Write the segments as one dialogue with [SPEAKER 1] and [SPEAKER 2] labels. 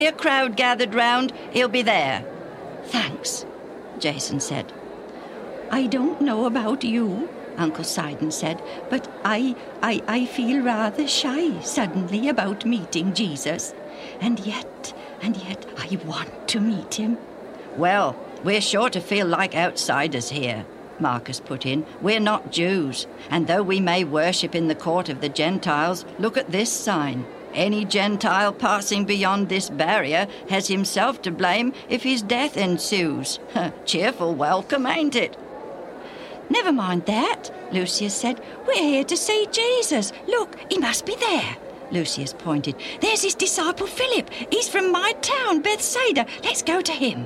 [SPEAKER 1] A crowd gathered round, he'll be there. Thanks, Jason said. I don't know about you, Uncle Sidon said, but I feel rather shy suddenly about meeting Jesus. And yet, I want to meet him. Well, we're sure to feel like outsiders here, Marcus put in. We're not Jews, and though we may worship in the court of the Gentiles, look at this sign. Any Gentile passing beyond this barrier has himself to blame if his death ensues. Cheerful welcome, ain't it? Never mind that, Lucius said. We're here to see Jesus. Look, he must be there. Lucius pointed. There's his disciple Philip. He's from my town, Bethsaida. Let's go to him.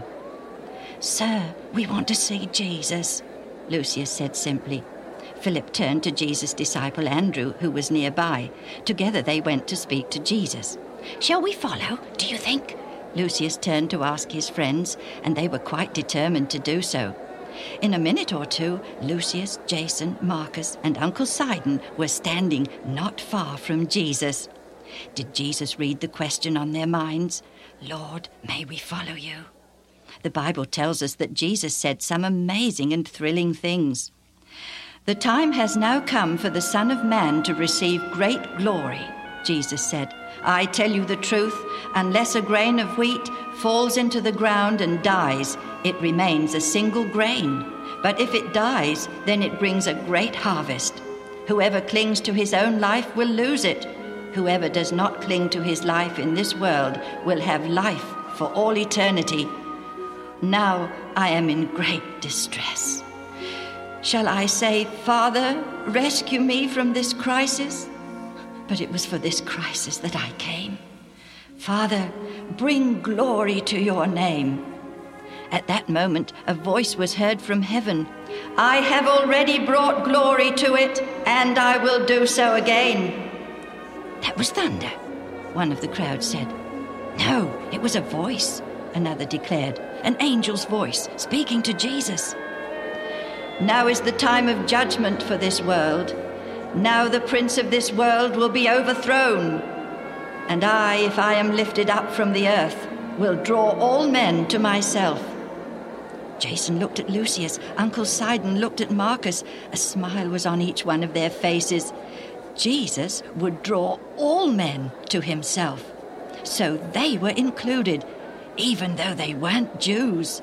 [SPEAKER 1] Sir, we want to see Jesus, Lucius said simply. Philip turned to Jesus' disciple Andrew, who was nearby. Together they went to speak to Jesus. Shall we follow, do you think? Lucius turned to ask his friends, and they were quite determined to do so. In a minute or two, Lucius, Jason, Marcus, and Uncle Sidon were standing not far from Jesus. Did Jesus read the question on their minds? Lord, may we follow you? The Bible tells us that Jesus said some amazing and thrilling things. The time has now come for the Son of Man to receive great glory, Jesus said. I tell you the truth, unless a grain of wheat falls into the ground and dies, it remains a single grain. But if it dies, then it brings a great harvest. Whoever clings to his own life will lose it. Whoever does not cling to his life in this world will have life for all eternity. Now I am in great distress. Shall I say, Father, rescue me from this crisis? But it was for this crisis that I came. Father, bring glory to your name. At that moment, a voice was heard from heaven. I have already brought glory to it, and I will do so again. That was thunder, one of the crowd said. No, it was a voice, another declared, an angel's voice speaking to Jesus. Now is the time of judgment for this world. Now the prince of this world will be overthrown. And I, if I am lifted up from the earth, will draw all men to myself. Jason looked at Lucius. Uncle Sidon looked at Marcus. A smile was on each one of their faces. Jesus would draw all men to himself. So they were included, even though they weren't Jews.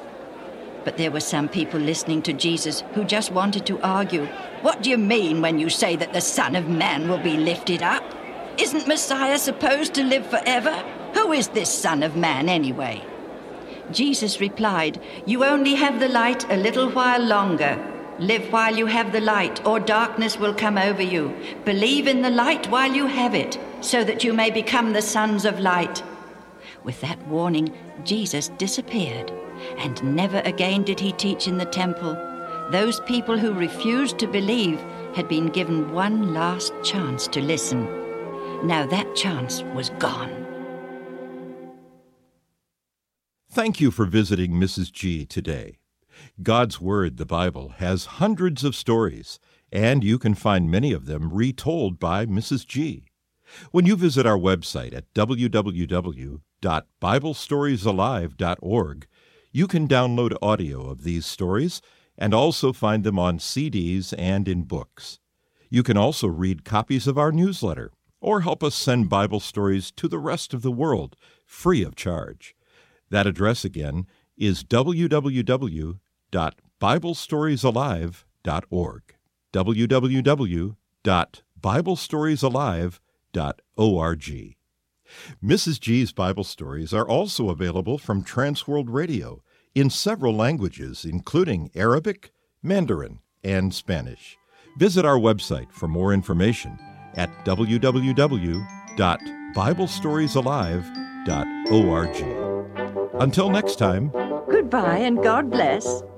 [SPEAKER 1] But there were some people listening to Jesus who just wanted to argue. What do you mean when you say that the Son of Man will be lifted up? Isn't Messiah supposed to live forever? Who is this Son of Man anyway? Jesus replied, You only have the light a little while longer. Live while you have the light, or darkness will come over you. Believe in the light while you have it, so that you may become the sons of light. With that warning, Jesus disappeared. And never again did he teach in the temple. Those people who refused to believe had been given one last chance to listen. Now that chance was gone.
[SPEAKER 2] Thank you for visiting Mrs. G today. God's Word, the Bible, has hundreds of stories, and you can find many of them retold by Mrs. G. When you visit our website at www.biblestoriesalive.org, you can download audio of these stories and also find them on CDs and in books. You can also read copies of our newsletter or help us send Bible stories to the rest of the world free of charge. That address again is www.biblestoriesalive.org. www.biblestoriesalive.org. Mrs. G's Bible stories are also available from Transworld Radio in several languages, including Arabic, Mandarin, and Spanish. Visit our website for more information at www.biblestoriesalive.org. Until next time,
[SPEAKER 1] goodbye and God bless.